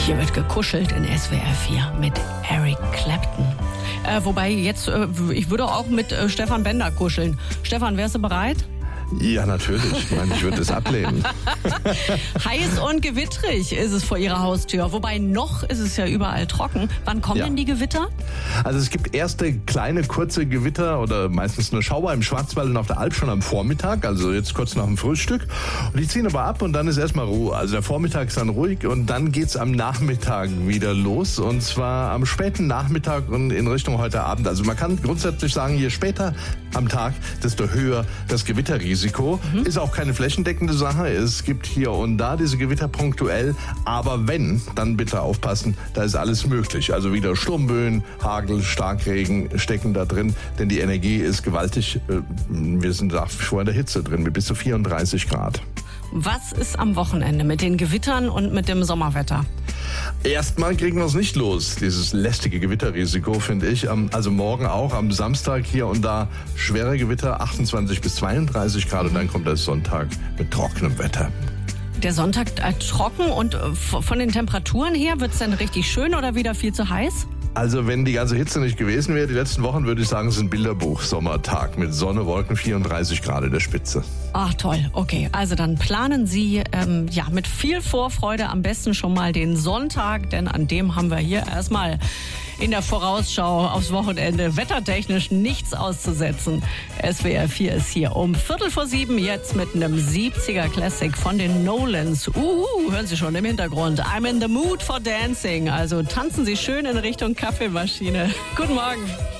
Hier wird gekuschelt in SWR 4 mit Eric Clapton. Wobei jetzt, ich würde auch mit Stefan Bender kuscheln. Stefan, wärst du bereit? Ja, natürlich. Ich meine, ich würde es ablehnen. Heiß und gewittrig ist es vor Ihrer Haustür. Wobei noch ist es ja überall trocken. Wann kommen denn die Gewitter? Also es gibt erste kleine, kurze Gewitter oder meistens nur Schauer im Schwarzwald und auf der Alp schon am Vormittag. Also jetzt kurz nach dem Frühstück. Und die ziehen aber ab und dann ist erstmal Ruhe. Also der Vormittag ist dann ruhig und dann geht's am Nachmittag wieder los. Und zwar am späten Nachmittag und in Richtung heute Abend. Also man kann grundsätzlich sagen, je später am Tag, desto höher das Gewitterrisiko. Ist auch keine flächendeckende Sache. Es gibt hier und da diese Gewitter punktuell. Aber wenn, dann bitte aufpassen, da ist alles möglich. Also wieder Sturmböen, Hagel, Starkregen stecken da drin. Denn die Energie ist gewaltig. Wir sind nach wie vor in der Hitze drin mit bis zu 34 Grad. Was ist am Wochenende mit den Gewittern und mit dem Sommerwetter? Erstmal kriegen wir es nicht los, dieses lästige Gewitterrisiko, finde ich. Also morgen auch, am Samstag hier und da schwere Gewitter, 28 bis 32 Grad und dann kommt der Sonntag mit trockenem Wetter. Der Sonntag trocken und von den Temperaturen her, wird es dann richtig schön oder wieder viel zu heiß? Also wenn die ganze Hitze nicht gewesen wäre, die letzten Wochen, würde ich sagen, es ist ein Bilderbuch-Sommertag mit Sonne, Wolken, 34 Grad in der Spitze. Ach toll, okay. Also dann planen Sie mit viel Vorfreude am besten schon mal den Sonntag, denn an dem haben wir hier erstmal in der Vorausschau aufs Wochenende wettertechnisch nichts auszusetzen. SWR 4 ist hier um 6:45 jetzt mit einem 70er Classic von den Nolans. Hören Sie schon im Hintergrund. I'm in the mood for dancing. Also tanzen Sie schön in Richtung Kaffeemaschine. Guten Morgen.